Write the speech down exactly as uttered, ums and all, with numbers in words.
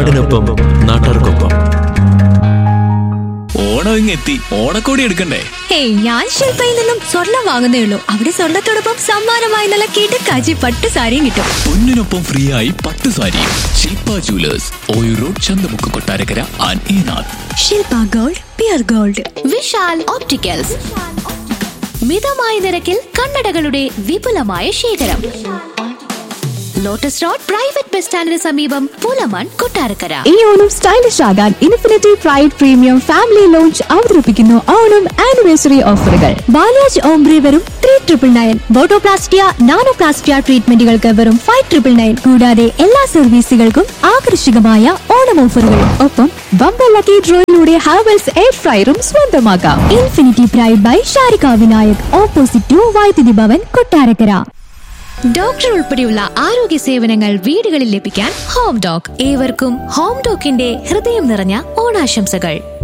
നാടിനൊപ്പം നാട്ടാർക്കൊപ്പം. ഓണം ഇങ്ങെത്തി, ഓണക്കോടി എടുക്കണ്ടേ? ഹേയ്, ഞാൻ ശില്പയിൽ നിന്നും സ്വർണം വാങ്ങുന്നേ ഉള്ളൂ. അവിടെ സ്വർണത്തോടൊപ്പം സമ്മാനമായി നല്ല കിടക്കാച്ചി പട്ട് സാരിയും കിട്ടും. പൊന്നിനൊപ്പം ഫ്രീ ആയി പട്ട് സാരി. ശില്പ jewellers, Oyoor road, Chanthamukku, Kottarakkara and ഈനാഥ്. Shilpa gold, peer gold. Vishal opticals, മിതമായ നിരക്കിൽ കണ്ണടകളുടെ വിപുലമായ ശേഖരം. ലോട്ടസ് റോഡ് പ്രൈവറ്റ് ബസ് സ്റ്റാൻഡിന് സമീപം, പുലമൺ, കൊട്ടാരക്കര. ഈ ഓണം സ്റ്റൈലിഷ് ആകാൻ infinity pride premium family launch അവതരിപ്പിക്കുന്നു ഓണം ആനിവേഴ്സറി ഓഫറുകൾ. ബാലാജ് ഓംബ്രി വെറും three triple nine, botoplastia nanoplastia ട്രീറ്റ്മെന്റുകൾക്ക് വെറും ഫൈവ് ട്രിപ്പിൾ നയൻ. കൂടാതെ എല്ലാ സർവീസുകൾക്കും ആകർഷകമായ ഓണം ഓഫറുകളും. ഒപ്പം ബമ്പർ ലക്കി ഡ്രോയിലൂടെ ഹാവൽസ് എയർ ഫ്രയറും സ്വന്തമാക്കാം. Infinity pride by Sharika Vinayak, opposite to വൈദ്യുതി ഭവൻ, കൊട്ടാരക്കര. ഡോക്ടർ ഉൾപ്പെടെയുള്ള ആരോഗ്യ സേവനങ്ങൾ വീടുകളിൽ ലഭിക്കാൻ ഹോം ഡോക്. ഏവർക്കും ഹോം ഡോക്കിന്റെ ഹൃദയം നിറഞ്ഞ ഓണാശംസകൾ.